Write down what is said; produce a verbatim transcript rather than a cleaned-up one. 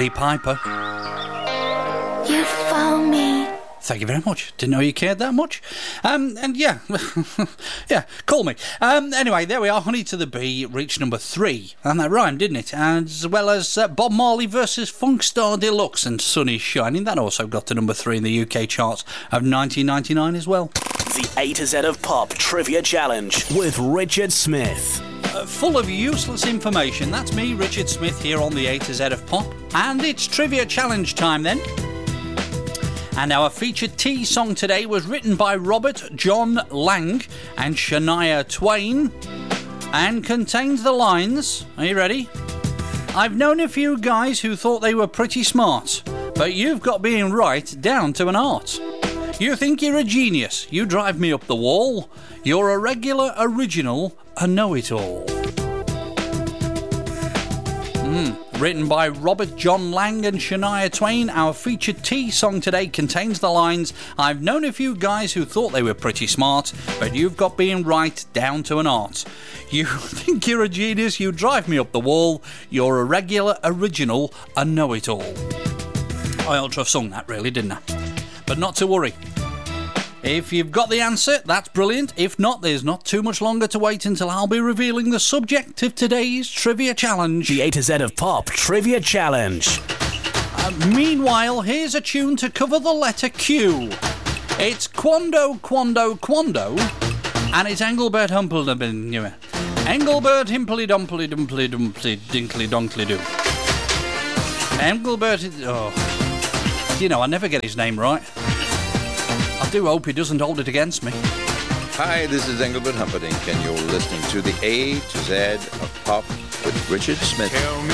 Billy Piper. You found me. Thank you very much. Didn't know you cared that much. Um, and yeah, yeah, call me. Um, anyway, there we are. Honey to the Bee reached number three. And that rhymed, didn't it? As well as uh, Bob Marley versus Funkstar Deluxe and Sun is Shining. That also got to number three in the U K charts of nineteen ninety-nine as well. The A to Z of Pop Trivia Challenge with Richard Smith. Uh, full of useless information. That's me, Richard Smith, here on the A to Z of Pop. And it's Trivia Challenge time then. And our featured T song today was written by Robert John Lang and Shania Twain and contains the lines, are you ready? I've known a few guys who thought they were pretty smart, but you've got being right down to an art. You think you're a genius, you drive me up the wall, you're a regular original, a know-it-all. Hmm. Written by Robert John Lang and Shania Twain, our featured T song today contains the lines, I've known a few guys who thought they were pretty smart, but you've got being right down to an art. You think you're a genius, you drive me up the wall, you're a regular original, a know-it-all. I ought to have sung that really, didn't I? But not to worry. If you've got the answer, that's brilliant. If not, there's not too much longer to wait until I'll be revealing the subject of today's Trivia Challenge. The A to Z of Pop Trivia Challenge. Uh, meanwhile, here's a tune to cover the letter Q. It's Quando, Quando, Quando, and it's Engelbert Humperdinck. Engelbert Himply Dumply Dumply Dumply Dinkly Donkly Doo. Engelbert... Oh... You know, I never get his name right. I do hope he doesn't hold it against me. Hi, this is Engelbert Humperdinck, and you're listening to the A to Z of Pop with Richard Smith.